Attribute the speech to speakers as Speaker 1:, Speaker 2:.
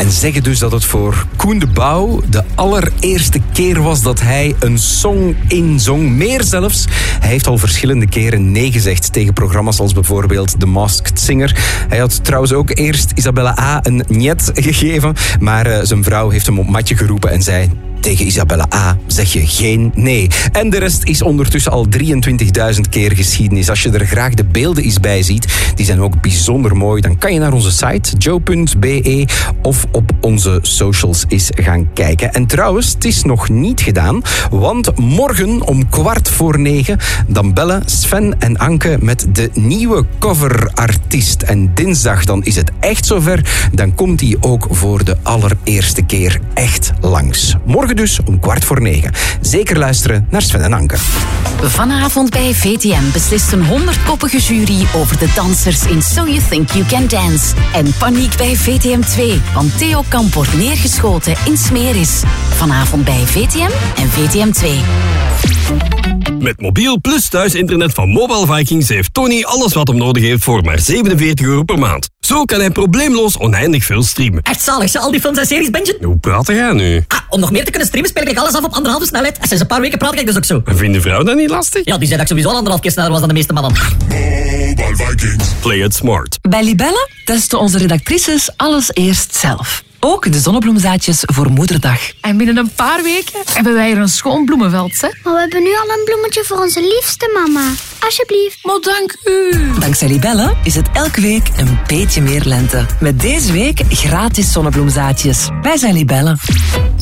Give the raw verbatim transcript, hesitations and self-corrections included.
Speaker 1: En zeggen dus dat het voor Koen de Bouw de allereerste keer was dat hij een song inzong. Meer zelfs. Hij heeft al verschillende keren nee gezegd tegen programma's als bijvoorbeeld The Masked Singer. Hij had trouwens ook eerst Isabella A. een niet gegeven, maar uh, zijn vrouw heeft hem op matje geroepen en zei: tegen Isabella A. zeg je geen nee. En de rest is ondertussen al drieëntwintigduizend keer geschiedenis. Als je er graag de beelden eens bij ziet, die zijn ook bijzonder mooi, dan kan je naar onze site joe punt b e of op onze socials eens gaan kijken. En trouwens, het is nog niet gedaan, want morgen om kwart voor negen dan bellen Sven en Anke met de nieuwe coverartiest. En dinsdag dan is het echt zover. Dan komt hij ook voor de allereerste keer echt langs. Morgen dus om kwart voor negen. Zeker luisteren naar Sven en Anke.
Speaker 2: Vanavond bij V T M beslist een honderdkoppige jury over de dansers in So You Think You Can Dance. En paniek bij V T M twee, want Theo Kamp wordt neergeschoten in Smeris. Vanavond bij V T M en V T M twee.
Speaker 3: Met mobiel plus thuisinternet van Mobile Vikings heeft Tony alles wat hem nodig heeft voor maar zevenenveertig euro per maand. Zo kan hij probleemloos oneindig veel streamen.
Speaker 4: Echt zalig, ze al die films en series bingen.
Speaker 3: Hoe praat jij nu?
Speaker 4: Ah, om nog meer te kunnen streamen speel ik alles af op anderhalve snelheid. En sinds een paar weken praat ik dus ook zo.
Speaker 3: En vindt de vrouw dat niet lastig?
Speaker 4: Ja, die zei dat ik sowieso al anderhalf keer sneller was dan de meeste mannen.
Speaker 5: Mobile Vikings.
Speaker 3: Play it smart.
Speaker 6: Bij Libelle testen onze redactrices alles eerst zelf. Ook de zonnebloemzaadjes voor Moederdag.
Speaker 7: En binnen een paar weken hebben wij hier een schoon bloemenveld, hè?
Speaker 8: Maar we hebben nu al een bloemetje voor onze liefste mama. Alsjeblieft.
Speaker 7: Maar dank u.
Speaker 6: Dankzij Libelle is het elke week een beetje meer lente. Met deze week gratis zonnebloemzaadjes. Wij zijn Libelle.